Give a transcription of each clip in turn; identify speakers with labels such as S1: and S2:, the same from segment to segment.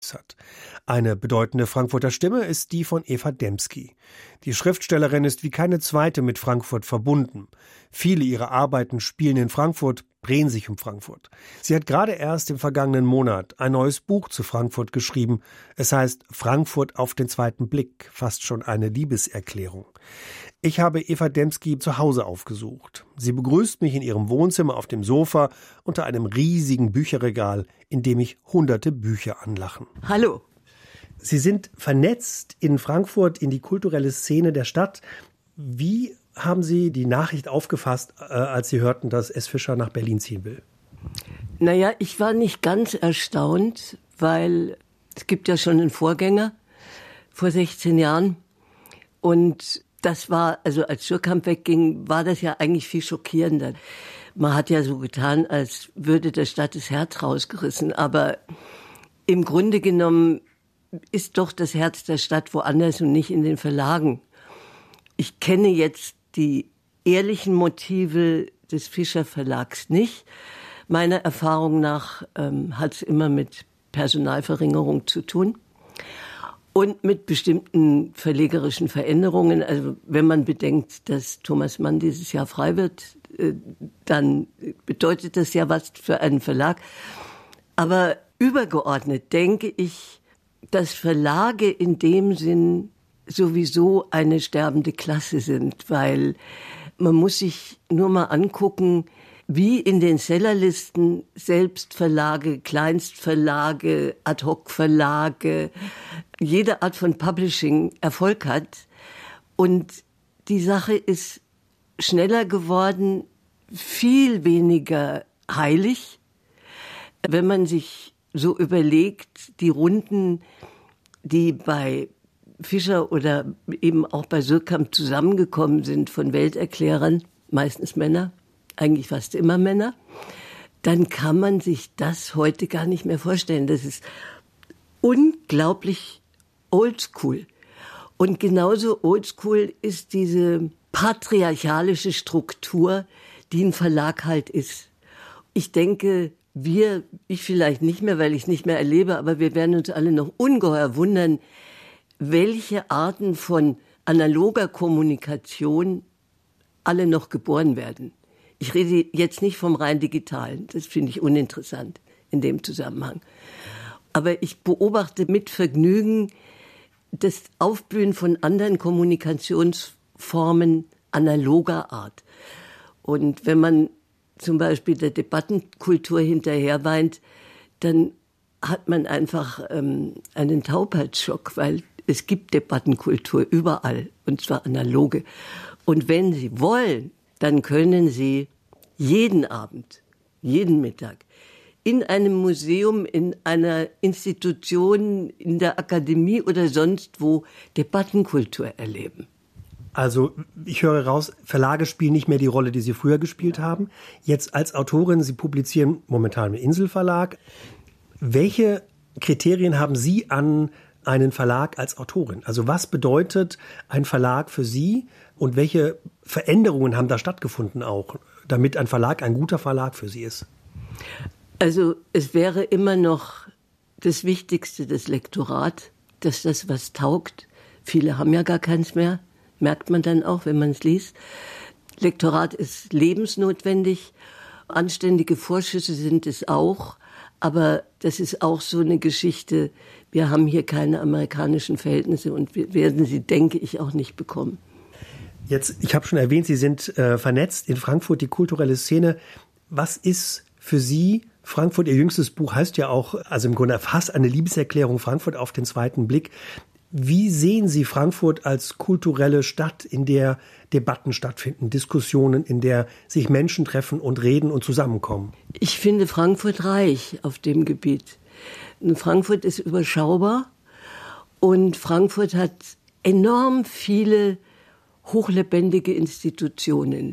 S1: begeistert. Eine bedeutende Frankfurter Stimme ist die von Eva Demski. Die Schriftstellerin ist wie keine zweite mit Frankfurt verbunden. Viele ihrer Arbeiten spielen in Frankfurt, drehen sich um Frankfurt. Sie hat gerade erst im vergangenen Monat ein neues Buch zu Frankfurt geschrieben. Es heißt Frankfurt auf den zweiten Blick, fast schon eine Liebeserklärung. Ich habe Eva Demski zu Hause aufgesucht. Sie begrüßt mich in ihrem Wohnzimmer auf dem Sofa unter einem riesigen Bücherregal, in dem mich hunderte Bücher anlachen.
S2: Hallo.
S1: Sie sind vernetzt in Frankfurt in die kulturelle Szene der Stadt. Wie haben Sie die Nachricht aufgefasst, als Sie hörten, dass S. Fischer nach Berlin ziehen will?
S2: Naja, ich war nicht ganz erstaunt, weil es gibt ja schon einen Vorgänger vor 16 Jahren. Und das war, also als Schürkamp wegging, war das ja eigentlich viel schockierender. Man hat ja so getan, als würde der Stadt das Herz rausgerissen. Aber im Grunde genommen ist doch das Herz der Stadt woanders und nicht in den Verlagen. Ich kenne jetzt die ehrlichen Motive des Fischer Verlags nicht. Meiner Erfahrung nach hat es immer mit Personalverringerung zu tun. Und mit bestimmten verlegerischen Veränderungen. Also wenn man bedenkt, dass Thomas Mann dieses Jahr frei wird, dann bedeutet das ja was für einen Verlag. Aber übergeordnet denke ich, dass Verlage in dem Sinn sowieso eine sterbende Klasse sind, weil man muss sich nur mal angucken, wie in den Sellerlisten Selbstverlage, Kleinstverlage, Ad-hoc-Verlage, jede Art von Publishing Erfolg hat. Und die Sache ist schneller geworden, viel weniger heilig. Wenn man sich so überlegt, die Runden, die bei Fischer oder eben auch bei Schürkamp zusammengekommen sind von Welterklärern, meistens Männer, eigentlich fast immer Männer, dann kann man sich das heute gar nicht mehr vorstellen. Das ist unglaublich oldschool. Und genauso oldschool ist diese patriarchalische Struktur, die ein Verlag halt ist. Ich denke, ich vielleicht nicht mehr, weil ich es nicht mehr erlebe, aber wir werden uns alle noch ungeheuer wundern, welche Arten von analoger Kommunikation alle noch geboren werden. Ich rede jetzt nicht vom rein digitalen, das finde ich uninteressant in dem Zusammenhang. Aber ich beobachte mit Vergnügen das Aufblühen von anderen Kommunikationsformen analoger Art. Und wenn man zum Beispiel der Debattenkultur hinterher weint, dann hat man einfach einen Taubheitsschock, weil es gibt Debattenkultur überall, und zwar analoge. Und wenn Sie wollen, dann können Sie jeden Abend, jeden Mittag in einem Museum, in einer Institution, in der Akademie oder sonst wo Debattenkultur erleben.
S1: Also ich höre raus, Verlage spielen nicht mehr die Rolle, die sie früher gespielt haben. Jetzt als Autorin, Sie publizieren momentan im Inselverlag. Welche Kriterien haben Sie an einen Verlag als Autorin? Also was bedeutet ein Verlag für Sie und welche Veränderungen haben da stattgefunden auch, damit ein Verlag ein guter Verlag für Sie ist?
S2: Also es wäre immer noch das Wichtigste, das Lektorat, dass das was taugt. Viele haben ja gar keins mehr, merkt man dann auch, wenn man es liest. Lektorat ist lebensnotwendig, anständige Vorschüsse sind es auch, aber das ist auch so eine Geschichte, wir haben hier keine amerikanischen Verhältnisse und wir werden sie, denke ich, auch nicht bekommen.
S1: Jetzt, ich habe schon erwähnt, Sie sind vernetzt in Frankfurt, die kulturelle Szene. Was ist für Sie Frankfurt? Ihr jüngstes Buch heißt ja auch, also im Grunde fast eine Liebeserklärung, Frankfurt auf den zweiten Blick. Wie sehen Sie Frankfurt als kulturelle Stadt, in der Debatten stattfinden, Diskussionen, in der sich Menschen treffen und reden und zusammenkommen?
S2: Ich finde Frankfurt reich auf dem Gebiet. Frankfurt ist überschaubar und Frankfurt hat enorm viele hochlebendige Institutionen,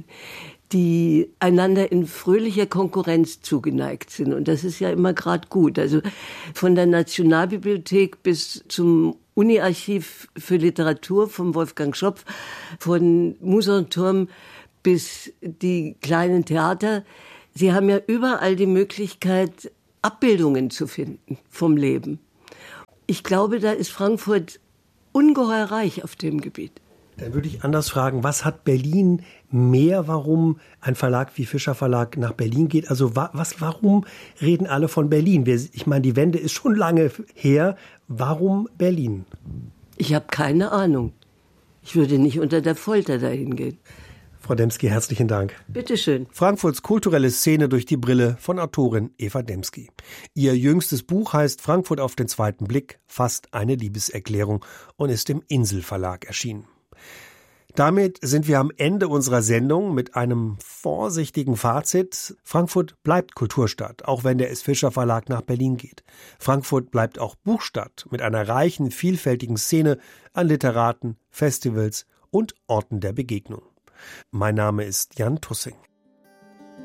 S2: die einander in fröhlicher Konkurrenz zugeneigt sind. Und das ist ja immer gerade gut. Also von der Nationalbibliothek bis zum Uni-Archiv für Literatur von Wolfgang Schopf, von Musenturm bis die kleinen Theater. Sie haben ja überall die Möglichkeit, Abbildungen zu finden vom Leben. Ich glaube, da ist Frankfurt ungeheuer reich auf dem Gebiet.
S1: Dann würde ich anders fragen, was hat Berlin mehr, warum ein Verlag wie Fischer Verlag nach Berlin geht? Also warum reden alle von Berlin? Ich meine, die Wende ist schon lange her. Warum Berlin?
S2: Ich habe keine Ahnung. Ich würde nicht unter der Folter dahin gehen.
S1: Frau Dembski, herzlichen Dank.
S2: Bitte schön.
S1: Frankfurts kulturelle Szene durch die Brille von Autorin Eva Dembski. Ihr jüngstes Buch heißt Frankfurt auf den zweiten Blick, fast eine Liebeserklärung und ist im Insel Verlag erschienen. Damit sind wir am Ende unserer Sendung mit einem vorsichtigen Fazit. Frankfurt bleibt Kulturstadt, auch wenn der S. Fischer Verlag nach Berlin geht. Frankfurt bleibt auch Buchstadt mit einer reichen, vielfältigen Szene an Literaten, Festivals und Orten der Begegnung. Mein Name ist Jan Tussing.